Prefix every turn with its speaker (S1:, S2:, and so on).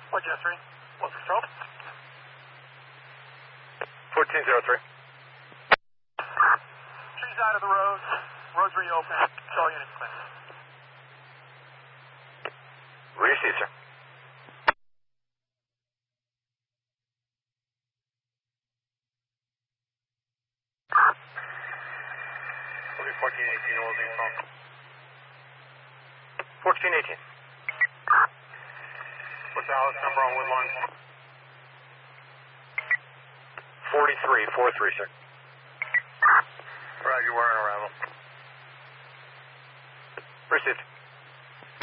S1: What, Jeffrey? What's the trouble?
S2: 1403.
S1: Trees out of the road. Roads reopened. All units clear.
S2: Receive, sir.
S1: We'll be 1418. What was the phone?
S2: 1418.
S1: What's the Alice number on Woodlawn?
S2: 4343, sir.
S1: Roger, we're on arrival.
S2: Received.